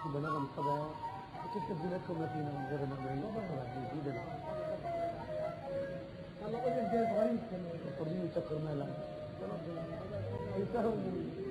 بنغم صبا كيف تبديلاتكم ما فينا من غير المغربيين والله جديدة هلا قلت انت غريب كمان الفريق يسكر مالا